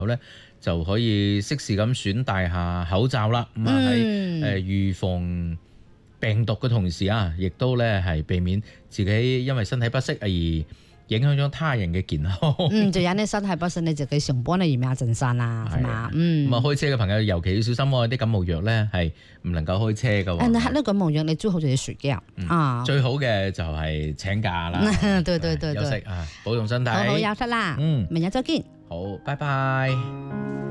好咧，就可以適時咁選戴下口罩啦。咁啊喺預防病毒嘅同時啊，亦都咧係避免自己因為身體不適而影響咗他人嘅健康。 就引你身體不適，你自己上班你要咩陣山啦，係嘛？ 咁啊，開車嘅朋友尤其要小心喎，啲感冒藥咧係唔能夠開車㗎喎。 呢感冒藥你最好就要睡覺啊， 最好嘅就係請假啦。 對， 休息啊，保重身體。 好休息啦。明日再見。 好，拜拜。